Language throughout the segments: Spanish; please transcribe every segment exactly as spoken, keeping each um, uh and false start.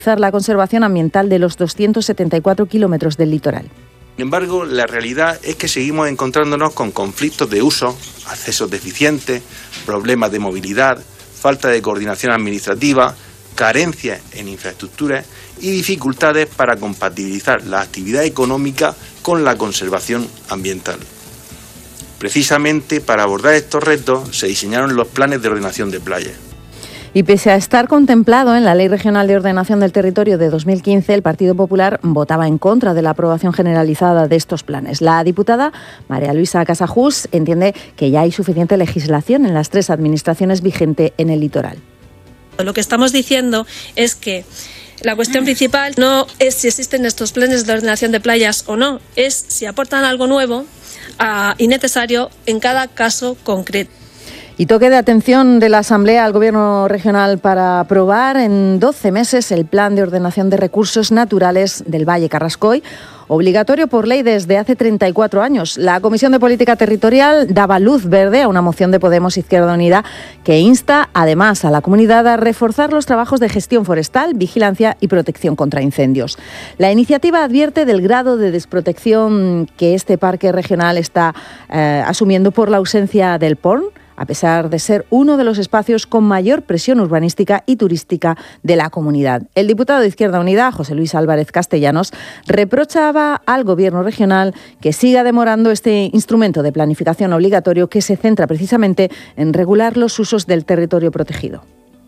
la conservación ambiental de los doscientos setenta y cuatro kilómetros del litoral. Sin embargo, la realidad es que seguimos encontrándonos con conflictos de uso, accesos deficientes, problemas de movilidad, falta de coordinación administrativa, carencias en infraestructuras y dificultades para compatibilizar la actividad económica con la conservación ambiental. Precisamente para abordar estos retos se diseñaron los planes de ordenación de playas. Y pese a estar contemplado en la Ley Regional de Ordenación del Territorio de dos mil quince, el Partido Popular votaba en contra de la aprobación generalizada de estos planes. La diputada María Luisa Casajús entiende que ya hay suficiente legislación en las tres administraciones vigente en el litoral. Lo que estamos diciendo es que la cuestión principal no es si existen estos planes de ordenación de playas o no, es si aportan algo nuevo uh, y necesario en cada caso concreto. Y toque de atención de la Asamblea al Gobierno regional para aprobar en doce meses el Plan de Ordenación de Recursos Naturales del Valle Carrascoy, obligatorio por ley desde hace treinta y cuatro años. La Comisión de Política Territorial daba luz verde a una moción de Podemos Izquierda Unida que insta además a la comunidad a reforzar los trabajos de gestión forestal, vigilancia y protección contra incendios. La iniciativa advierte del grado de desprotección que este parque regional está eh, asumiendo por la ausencia del P O R N, a pesar de ser uno de los espacios con mayor presión urbanística y turística de la comunidad. El diputado de Izquierda Unida, José Luis Álvarez Castellanos, reprochaba al Gobierno regional que siga demorando este instrumento de planificación obligatorio que se centra precisamente en regular los usos del territorio protegido.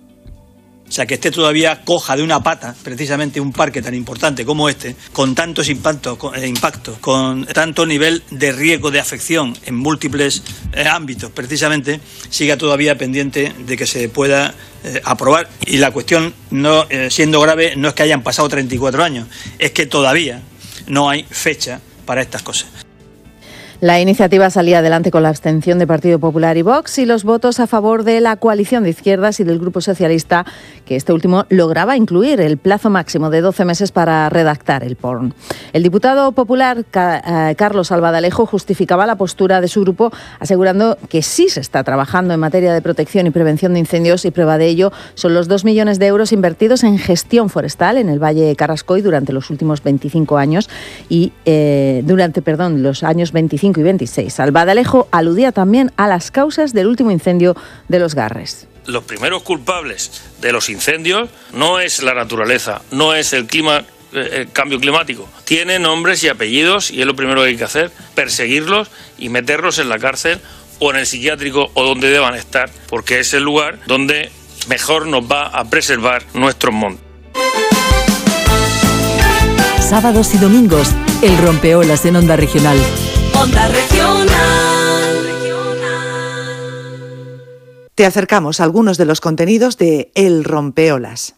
O sea, que esté todavía coja de una pata, precisamente un parque tan importante como este, con tantos impactos, con, eh, impactos, con tanto nivel de riesgo de afección en múltiples eh, ámbitos, precisamente, siga todavía pendiente de que se pueda eh, aprobar. Y la cuestión, no eh, siendo grave, no es que hayan pasado treinta y cuatro años, es que todavía no hay fecha para estas cosas. La iniciativa salía adelante con la abstención de Partido Popular y Vox y los votos a favor de la coalición de izquierdas y del Grupo Socialista, que este último lograba incluir el plazo máximo de doce meses para redactar el P O R N. El diputado popular Carlos Albadalejo justificaba la postura de su grupo asegurando que sí se está trabajando en materia de protección y prevención de incendios y prueba de ello son los dos millones de euros invertidos en gestión forestal en el Valle Carrascoy durante los últimos veinticinco años y eh, durante, perdón, los años veinticinco y veintiséis. Albadalejo aludía también a las causas del último incendio de Los Garres. Los primeros culpables de los incendios no es la naturaleza, no es el clima, el cambio climático. Tiene nombres y apellidos y es lo primero que hay que hacer, perseguirlos y meterlos en la cárcel o en el psiquiátrico o donde deban estar, porque es el lugar donde mejor nos va a preservar nuestros montes. Sábados y domingos, el rompeolas en Onda Regional. Onda Regional. Te acercamos a algunos de los contenidos de El Rompeolas.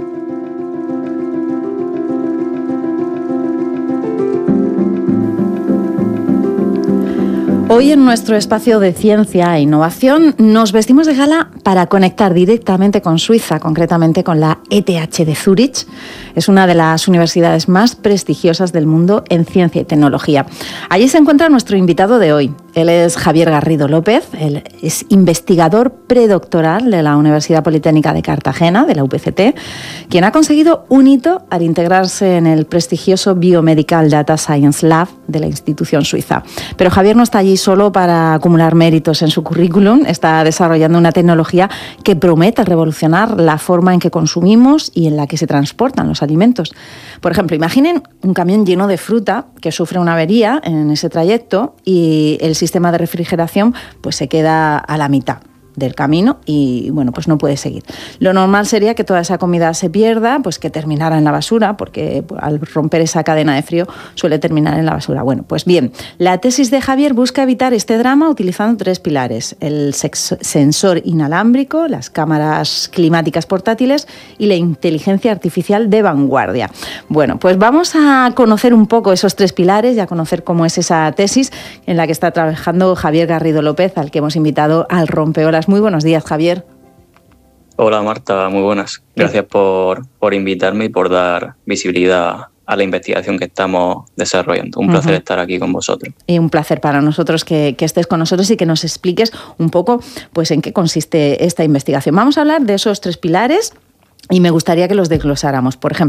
Hoy en nuestro espacio de ciencia e innovación nos vestimos de gala para conectar directamente con Suiza, concretamente con la E T H de Zúrich. Es una de las universidades más prestigiosas del mundo en ciencia y tecnología. Allí se encuentra nuestro invitado de hoy. Él es Javier Garrido López, él es investigador predoctoral de la Universidad Politécnica de Cartagena, de la U P C T, quien ha conseguido un hito al integrarse en el prestigioso Biomedical Data Science Lab de la institución suiza. Pero Javier no está allí solo para acumular méritos en su currículum, está desarrollando una tecnología que promete revolucionar la forma en que consumimos y en la que se transportan los alimentos. Por ejemplo, imaginen un camión lleno de fruta que sufre una avería en ese trayecto y el sistema de refrigeración pues se queda a la mitad del camino y bueno, pues no puede seguir. Lo normal sería que toda esa comida se pierda, pues que terminara en la basura, porque al romper esa cadena de frío suele terminar en la basura. Bueno, pues bien, la tesis de Javier busca evitar este drama utilizando tres pilares: el sensor inalámbrico, las cámaras climáticas portátiles y la inteligencia artificial de vanguardia. Bueno, pues vamos a conocer un poco esos tres pilares y a conocer cómo es esa tesis en la que está trabajando Javier Garrido López, al que hemos invitado al Rompeolas. Muy buenos días, Javier. Hola, Marta, muy buenas. Gracias por, por invitarme y por dar visibilidad a la investigación que estamos desarrollando. Un placer uh-huh. estar aquí con vosotros. Y un placer para nosotros que, que estés con nosotros y que nos expliques un poco pues, en qué consiste esta investigación. Vamos a hablar de esos tres pilares. y me gustaría que los desglosáramos. Por ejemplo,